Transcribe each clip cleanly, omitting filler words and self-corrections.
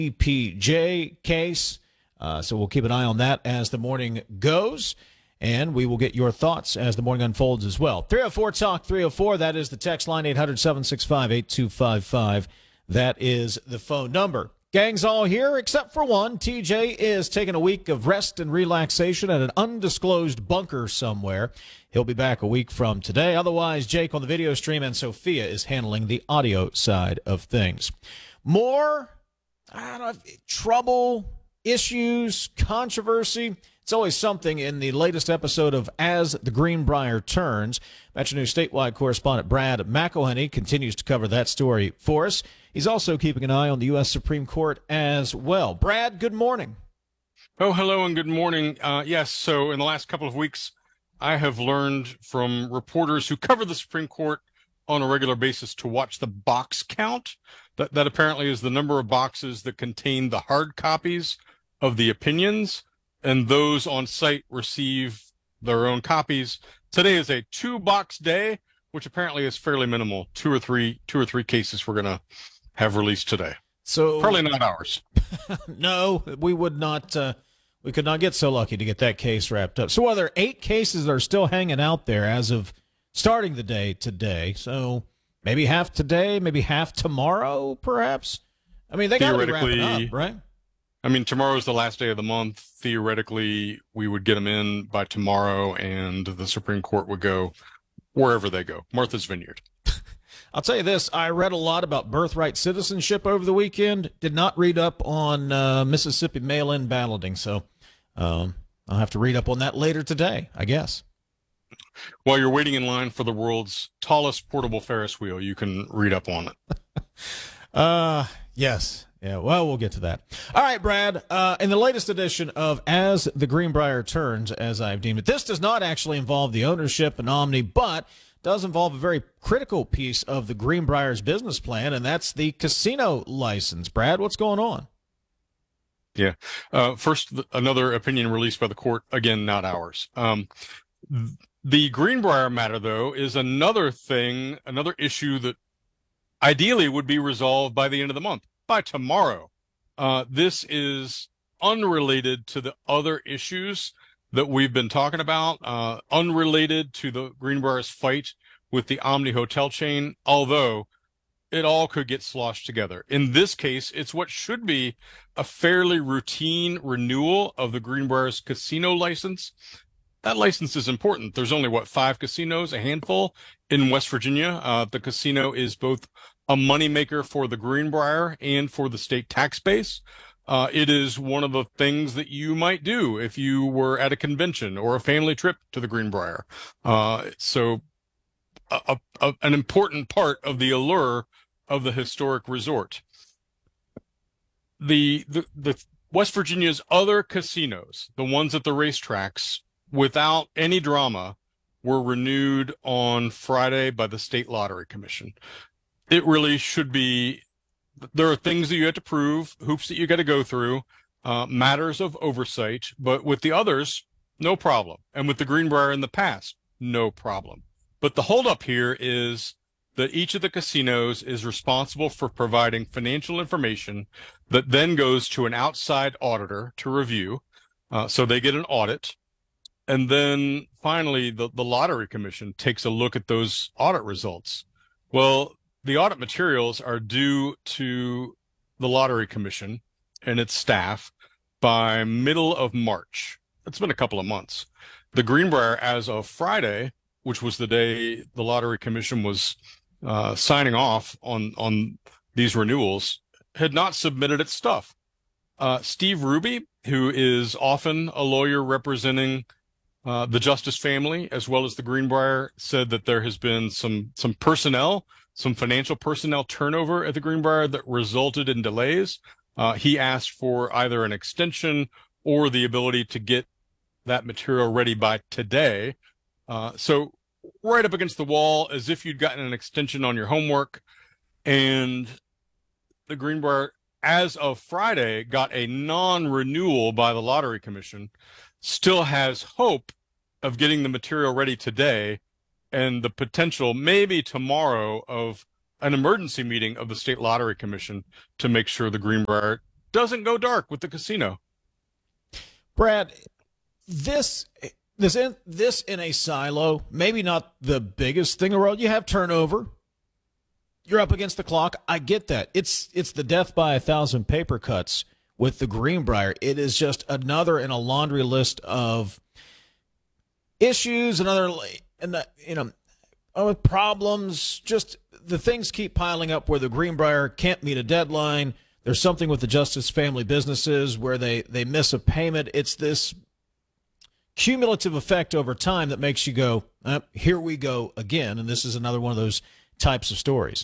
PJ case. So we'll keep an eye on that as the morning goes, and we will get your thoughts as the morning unfolds as well. 304 Talk 304, that is the text line, 800-765-8255. That is the phone number. Gang's all here except for one. TJ is taking a week of rest and relaxation at an undisclosed bunker somewhere. He'll be back a week from today. Otherwise, Jake on the video stream and Sophia is handling the audio side of things. More trouble, issues, controversy. It's always something in the latest episode of As the Greenbrier Turns. Metro News statewide correspondent Brad McElhenney continues to cover that story for us. He's also keeping an eye on the U.S. Supreme Court as well. Brad, good morning. Oh, hello and good morning. Yes, so in the last couple of weeks, I have learned from reporters who cover the Supreme Court on a regular basis to watch the box count. That apparently is the number of boxes that contain the hard copies of the opinions, and those on site receive their own copies. Today is a 2-box day, which apparently is fairly minimal. Two or three cases we're going to have released today. So probably not ours. No, we would not. We could not get so lucky to get that case wrapped up. So are there 8 cases that are still hanging out there as of starting the day today? So maybe half today, maybe half tomorrow, perhaps? I mean, they got to be wrapping up, right? I mean, tomorrow is the last day of the month. Theoretically, we would get them in by tomorrow, and the Supreme Court would go wherever they go. Martha's Vineyard. I'll tell you this. I read a lot about birthright citizenship over the weekend. Did not read up on Mississippi mail-in balloting, so I'll have to read up on that later today, I guess. While you're waiting in line for the world's tallest portable Ferris wheel, you can read up on it. Yes. Yeah, well, we'll get to that. All right, Brad, in the latest edition of As the Greenbrier Turns, as I've deemed it, this does not actually involve the ownership in Omni, but does involve a very critical piece of the Greenbrier's business plan, and that's the casino license. Brad, what's going on? Yeah. First, another opinion released by the court, again, not ours. The Greenbrier matter, though, is another issue that ideally would be resolved by the end of the month, by tomorrow. This is unrelated to the other issues that we've been talking about, unrelated to the Greenbrier's fight with the Omni hotel chain, although it all could get sloshed together. In this case, it's what should be a fairly routine renewal of the Greenbrier's casino license. That license is important. There's only, 5 casinos, a handful in West Virginia. The casino is both a moneymaker for the Greenbrier and for the state tax base. It is one of the things that you might do if you were at a convention or a family trip to the Greenbrier. So an important part of the allure of the historic resort. The West Virginia's other casinos, the ones at the racetracks, without any drama, were renewed on Friday by the State Lottery Commission. It really should be. There are things that you have to prove, hoops that you got to go through, matters of oversight, but with the others, no problem. And with the Greenbrier in the past, no problem. But the holdup here is that each of the casinos is responsible for providing financial information that then goes to an outside auditor to review. So they get an audit. And then finally, the Lottery Commission takes a look at those audit results. Well, the audit materials are due to the Lottery Commission and its staff by middle of March. It's been a couple of months. The Greenbrier, as of Friday, which was the day the Lottery Commission was signing off on these renewals, had not submitted its stuff. Steve Ruby, who is often a lawyer representing the Justice family, as well as the Greenbrier, said that there has been some financial personnel turnover at the Greenbrier that resulted in delays. He asked for either an extension or the ability to get that material ready by today. So right up against the wall, as if you'd gotten an extension on your homework. And the Greenbrier, as of Friday, got a non-renewal by the Lottery Commission, still has hope of getting the material ready today, and the potential maybe tomorrow of an emergency meeting of the State Lottery Commission to make sure the Greenbrier doesn't go dark with the casino. Brad, this in a silo, maybe not the biggest thing in the world. You have turnover. You're up against the clock. I get that. It's the death by 1,000 paper cuts with the Greenbrier. It is just another in a laundry list of issues, problems. Just the things keep piling up where the Greenbrier can't meet a deadline. There's something with the Justice Family Businesses where they miss a payment. It's this cumulative effect over time that makes you go, here we go again. And this is another one of those types of stories.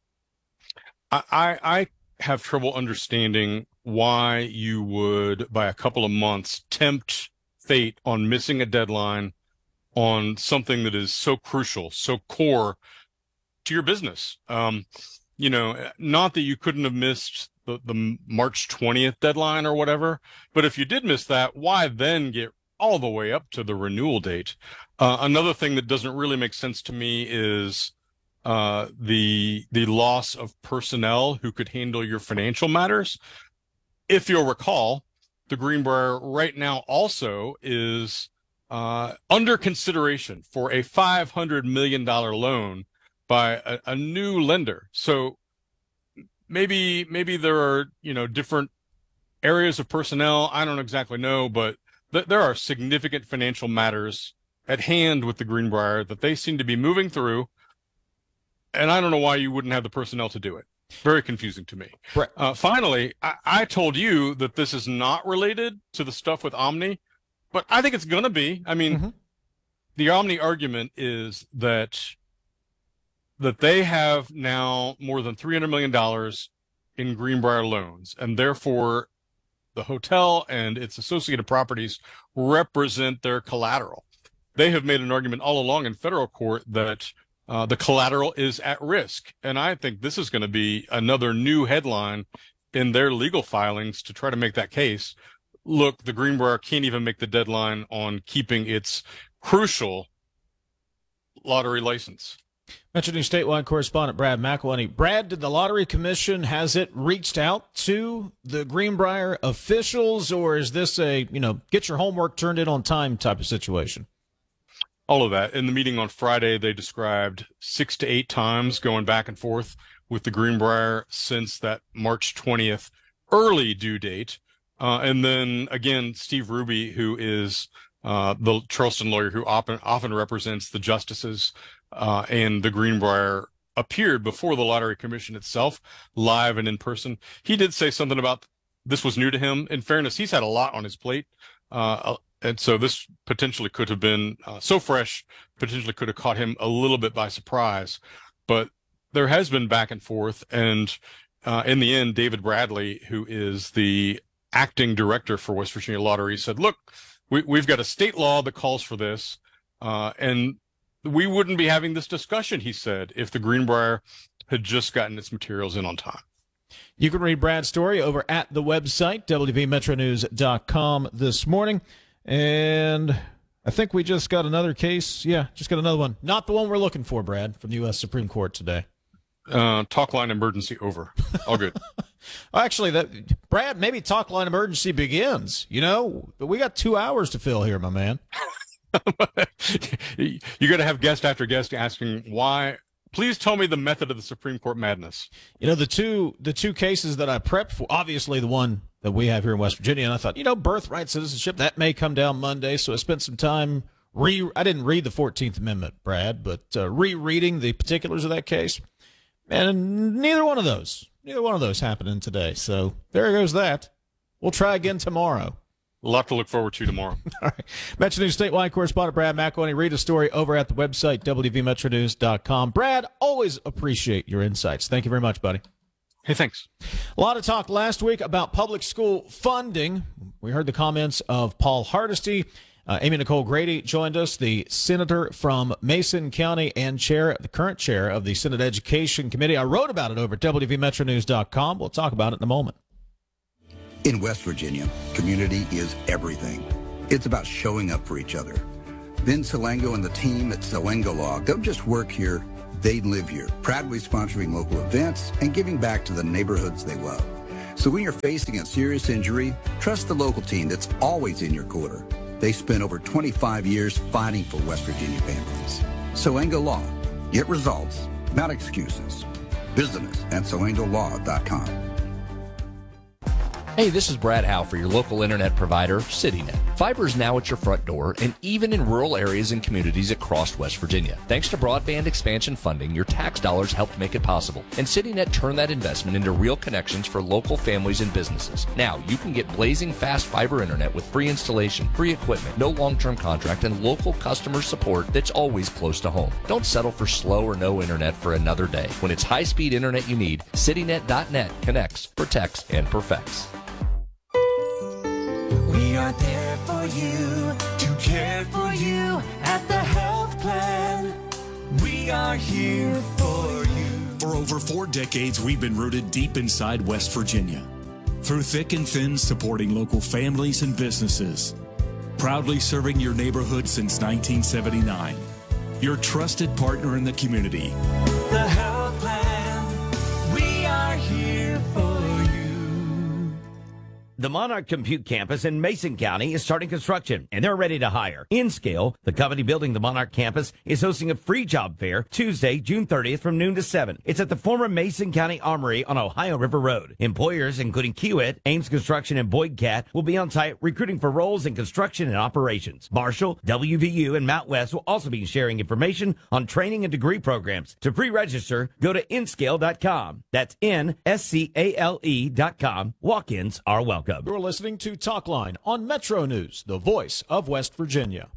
I have trouble understanding why you would, by a couple of months, tempt fate on missing a deadline on something that is so crucial, so core to your business. Not that you couldn't have missed the March 20th deadline or whatever, but if you did miss that, why then get all the way up to the renewal date? Another thing that doesn't really make sense to me is the loss of personnel who could handle your financial matters. If you'll recall, the Greenbrier right now also is under consideration for a $500 million loan by a new lender. So maybe there are, different areas of personnel. I don't exactly know, but there are significant financial matters at hand with the Greenbrier that they seem to be moving through. And I don't know why you wouldn't have the personnel to do it. Very confusing to me. Right. Finally, I told you that this is not related to the stuff with Omni, but I think it's going to be. I mean, The Omni argument is that they have now more than $300 million in Greenbrier loans, and therefore the hotel and its associated properties represent their collateral. They have made an argument all along in federal court that the collateral is at risk. And I think this is going to be another new headline in their legal filings to try to make that case. Look, the Greenbrier can't even make the deadline on keeping its crucial lottery license. Metro News statewide correspondent Brad McElhenney. Brad, did the Lottery Commission, has it reached out to the Greenbrier officials, or is this a, get your homework turned in on time type of situation? All of that. In the meeting on Friday, they described 6 to 8 times going back and forth with the Greenbrier since that March 20th early due date. And then again, Steve Ruby, who is the Charleston lawyer who often represents the justices and the Greenbrier, appeared before the Lottery Commission itself, live and in person. He did say something about this was new to him. In fairness, he's had a lot on his plate. And so this potentially could have been so fresh, potentially could have caught him a little bit by surprise. But there has been back and forth. And in the end, David Bradley, who is the acting director for West Virginia Lottery, said, look, we've got a state law that calls for this. And we wouldn't be having this discussion, he said, if the Greenbrier had just gotten its materials in on time. You can read Brad's story over at the website, WVMetroNews.com this morning. And I think we just got another case. Yeah, just got another one. Not the one we're looking for, Brad, from the U.S. Supreme Court today. Talk line emergency over. All good. Actually, Brad, maybe talk line emergency begins. But we got 2 hours to fill here, my man. You got to have guest after guest asking why. Please tell me the method of the Supreme Court madness. The two cases that I prepped for, obviously the one that we have here in West Virginia, and I thought, birthright citizenship, that may come down Monday, so I spent some time I didn't read the 14th Amendment, Brad, but rereading the particulars of that case, and neither one of those happening today. So there goes that. We'll try again tomorrow. A lot to look forward to tomorrow. All right. Metro News statewide correspondent Brad McElhenney. Read a story over at the website, WVMetroNews.com. Brad, always appreciate your insights. Thank you very much, buddy. Hey, thanks. A lot of talk last week about public school funding. We heard the comments of Paul Hardesty. Amy Nicole Grady joined us, the senator from Mason County and the current chair of the Senate Education Committee. I wrote about it over at WVMetroNews.com. We'll talk about it in a moment. In West Virginia, community is everything. It's about showing up for each other. Vin Salengo and the team at Salengo Law don't just work here, they live here, proudly sponsoring local events and giving back to the neighborhoods they love. So when you're facing a serious injury, trust the local team that's always in your corner. They spent over 25 years fighting for West Virginia families. Solango Law. Get results, not excuses. Visit us at solangolaw.com. Hey, this is Brad Howe for your local internet provider, CityNet. Fiber is now at your front door and even in rural areas and communities across West Virginia. Thanks to broadband expansion funding, your tax dollars helped make it possible. And CityNet turned that investment into real connections for local families and businesses. Now, you can get blazing fast fiber internet with free installation, free equipment, no long-term contract, and local customer support that's always close to home. Don't settle for slow or no internet for another day. When it's high-speed internet you need, CityNet.net connects, protects, and perfects. We are there for you, to care for you at the health plan. We are here for you. For over 4 decades, we've been rooted deep inside West Virginia. Through thick and thin, supporting local families and businesses. Proudly serving your neighborhood since 1979. Your trusted partner in the community. The health plan. We are here for you. The Monarch Compute Campus in Mason County is starting construction, and they're ready to hire. InScale, the company building the Monarch Campus, is hosting a free job fair Tuesday, June 30th from noon to 7. It's at the former Mason County Armory on Ohio River Road. Employers, including Kiewit, Ames Construction, and Boyd Cat, will be on site recruiting for roles in construction and operations. Marshall, WVU, and Mount West will also be sharing information on training and degree programs. To pre-register, go to inscale.com. That's NSCALE.com. Walk-ins are welcome. You're listening to Talkline on Metro News, the voice of West Virginia.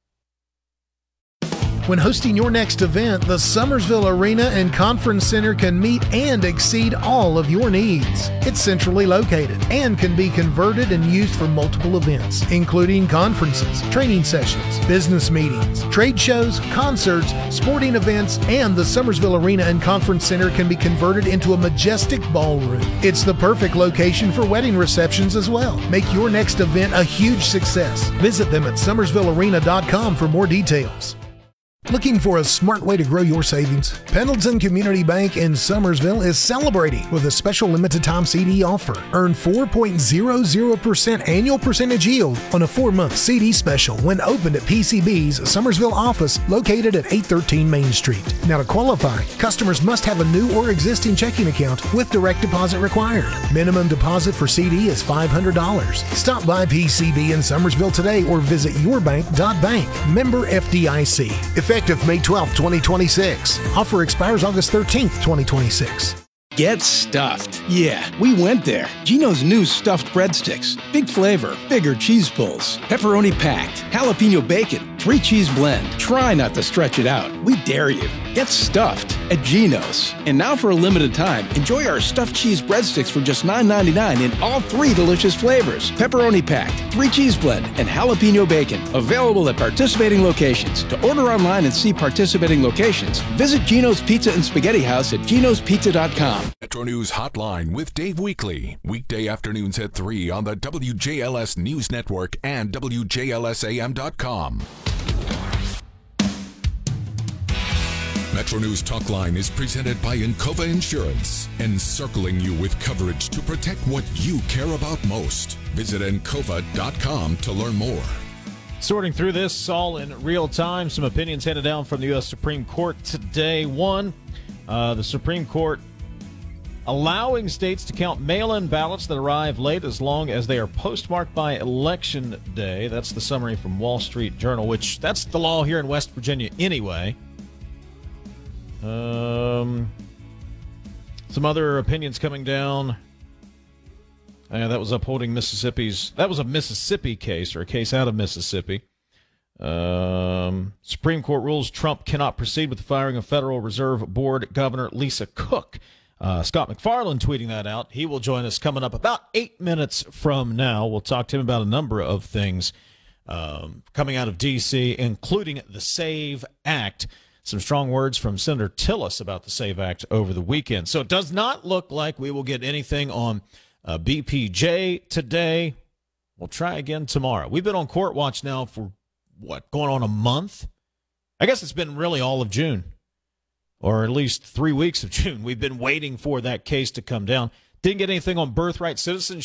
When hosting your next event, the Summersville Arena and Conference Center can meet and exceed all of your needs. It's centrally located and can be converted and used for multiple events, including conferences, training sessions, business meetings, trade shows, concerts, sporting events, and the Summersville Arena and Conference Center can be converted into a majestic ballroom. It's the perfect location for wedding receptions as well. Make your next event a huge success. Visit them at summersvillearena.com for more details. Looking for a smart way to grow your savings? Pendleton Community Bank in Summersville is celebrating with a special limited time CD offer. Earn 4.00% annual percentage yield on a 4-month CD special when opened at PCB's Summersville office located at 813 Main Street. Now to qualify, customers must have a new or existing checking account with direct deposit required. Minimum deposit for CD is $500. Stop by PCB in Summersville today or visit yourbank.bank. Member FDIC. Effective May 12, 2026. Offer expires August 13th, 2026. Get stuffed. Yeah, we went there. Gino's new stuffed breadsticks. Big flavor, bigger cheese pulls, pepperoni packed, jalapeno bacon, 3 cheese blend. Try not to stretch it out. We dare you. Get stuffed at Gino's. And now for a limited time, enjoy our stuffed cheese breadsticks for just $9.99 in all 3 delicious flavors. Pepperoni packed, 3 cheese blend, and jalapeno bacon. Available at participating locations. To order online and see participating locations, visit Gino's Pizza and Spaghetti House at ginospizza.com. Metro News Hotline with Dave Weekly. Weekday afternoons at 3 on the WJLS News Network and WJLSAM.com. Metro News Talkline is presented by Encova Insurance, encircling you with coverage to protect what you care about most. Visit Encova.com to learn more. Sorting through this all in real time, some opinions handed down from the U.S. Supreme Court today. One, the Supreme Court allowing states to count mail-in ballots that arrive late as long as they are postmarked by Election Day. That's the summary from Wall Street Journal, which that's the law here in West Virginia anyway. Some other opinions coming down. That was upholding Mississippi's. That was a Mississippi case, or a case out of Mississippi. Supreme Court rules Trump cannot proceed with the firing of Federal Reserve Board Governor Lisa Cook. Scott McFarland tweeting that out. He will join us coming up about 8 minutes from now. We'll talk to him about a number of things coming out of D.C., including the SAVE Act. Some strong words from Senator Tillis about the SAVE Act over the weekend. So it does not look like we will get anything on BPJ today. We'll try again tomorrow. We've been on court watch now for, going on a month? I guess it's been really all of June, or at least 3 weeks of June. We've been waiting for that case to come down. Didn't get anything on birthright citizenship.